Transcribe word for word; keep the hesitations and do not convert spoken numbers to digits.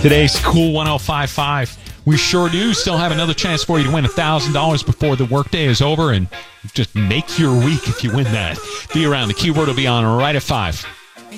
Today's Cool one oh five point five. We sure do still have another chance for you to win one thousand dollars before the workday is over, and just make your week if you win that. Be around. The keyword will be on right at five.